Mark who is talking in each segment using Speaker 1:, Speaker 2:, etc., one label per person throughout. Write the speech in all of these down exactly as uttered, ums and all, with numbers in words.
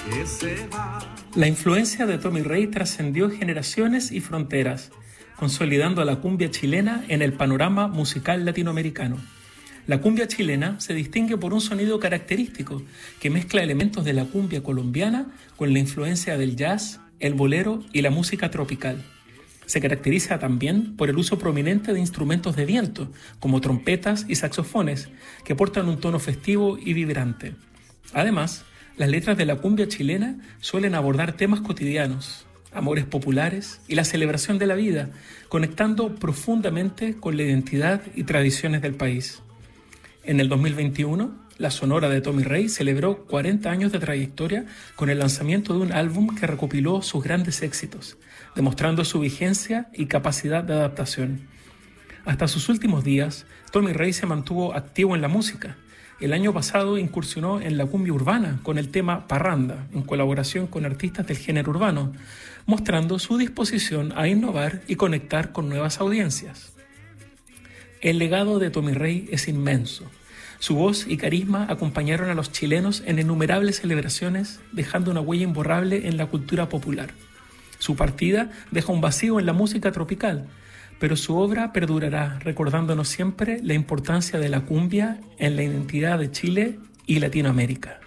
Speaker 1: La influencia de Tommy Rey trascendió generaciones y fronteras, consolidando a la cumbia chilena en el panorama musical latinoamericano. La cumbia chilena se distingue por un sonido característico que mezcla elementos de la cumbia colombiana con la influencia del jazz, el bolero y la música tropical. Se caracteriza también por el uso prominente de instrumentos de viento, como trompetas y saxofones, que aportan un tono festivo y vibrante. Además, las letras de la cumbia chilena suelen abordar temas cotidianos, amores populares y la celebración de la vida, conectando profundamente con la identidad y tradiciones del país. En el dos mil veintiuno, la Sonora de Tommy Rey celebró cuarenta años de trayectoria con el lanzamiento de un álbum que recopiló sus grandes éxitos, demostrando su vigencia y capacidad de adaptación. Hasta sus últimos días, Tommy Rey se mantuvo activo en la música. El año pasado incursionó en la cumbia urbana con el tema Parranda, en colaboración con artistas del género urbano, mostrando su disposición a innovar y conectar con nuevas audiencias. El legado de Tommy Rey es inmenso. Su voz y carisma acompañaron a los chilenos en innumerables celebraciones, dejando una huella imborrable en la cultura popular. Su partida deja un vacío en la música tropical, pero su obra perdurará, recordándonos siempre la importancia de la cumbia en la identidad de Chile y Latinoamérica.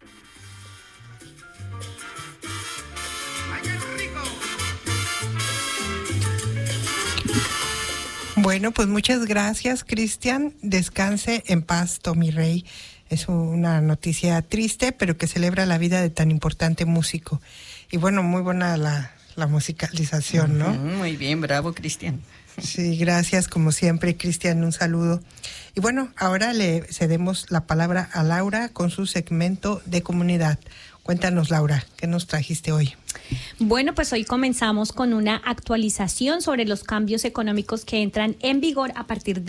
Speaker 2: Bueno, pues muchas gracias, Cristian. Descanse en paz, Tommy Rey. Es una noticia triste, pero que celebra la vida de tan importante músico. Y bueno, muy buena la, la musicalización, ¿no?
Speaker 3: Uh-huh, muy bien, bravo, Cristian.
Speaker 2: Sí, gracias, como siempre, Cristian, un saludo. Y bueno, ahora le cedemos la palabra a Laura con su segmento de comunidad. Cuéntanos, Laura, ¿qué nos trajiste hoy?
Speaker 4: Bueno, pues hoy comenzamos con una actualización sobre los cambios económicos que entran en vigor a partir de